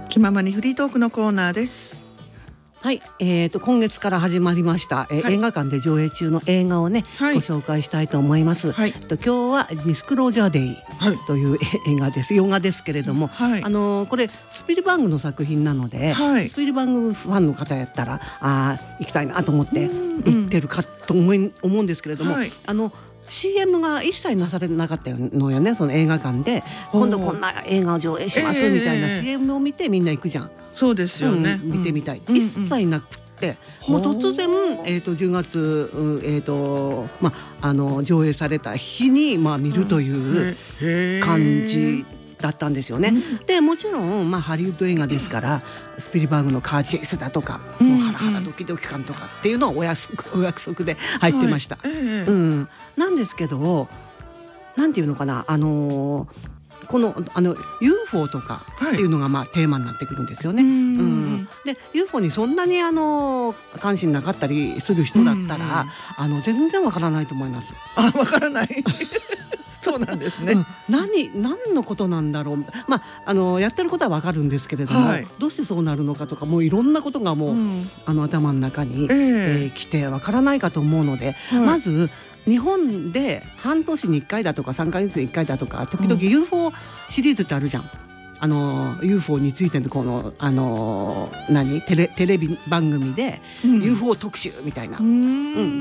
気ままにフリートークのコーナーです。 はい、今月から始まりました、映画館で上映中の映画をね、ご紹介したいと思います。今日はディスクロージャーデイという映画です。洋画ですけれども、これスピルバーグの作品なので、スピルバーグファンの方やったら行きたいなと思って行ってるかと思うんですけれども、CM が一切なされなかったのよね。その映画館で今度こんな映画を上映しますみたいな CM を見てみんな行くじゃん。 そうですよね、 見てみたい、一切なくって、もう突然、10月、上映された日に、見るという感じだったんですよね。でもちろん、ハリウッド映画ですからスピルバーグのカーチェイスだとか、もうハラハラドキドキ感とかっていうのはお約束で入ってました。なんですけど、なんていうのかな、このUFO とかっていうのがテーマになってくるんですよね。で UFO にそんなに関心なかったりする人だったら、全然わからないと思います。 わからないそうなんですね。 何のことなんだろう。やってることはわかるんですけれども、どうしてそうなるのかとか、もういろんなことがもう、頭の中に、来てわからないかと思うので、まず日本で半年に1回だとか3ヶ月に1回だとか時々 UFO シリーズってあるじゃん。UFO についてのこのテレビ番組で UFO 特集みたいな、